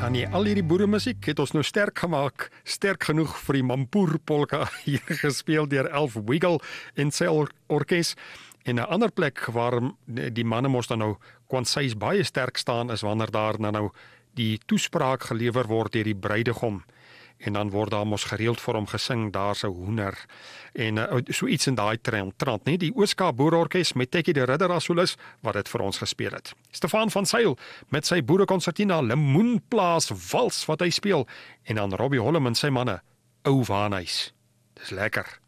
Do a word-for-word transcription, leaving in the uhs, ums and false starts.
Ja nee, al hierdie boeremusiek het ons nou sterk gemaak, sterk genoeg vir die Mampoer polka, hier gespeel deur Elf Wiggle en sy or orkes. En 'n ander plek waar die manne mos dan nou kwansies baie sterk staan is wanneer daar nou die toespraak gelewer word deur die bruidegom. En dan word daar mos gereeld vir hom gesing, daar's 'n hoender. En uh, so iets in daai trant, trant nie? Die Ooskaap Boerorkes met Tekkie die Ridder as solis wat dit vir ons gespeel het. Stefan van Sail met sy boerekonsertina Lemoenplaas Wals wat hy speel en dan Robbie Hollem en sy manne Ou Waanhuis. Dis lekker.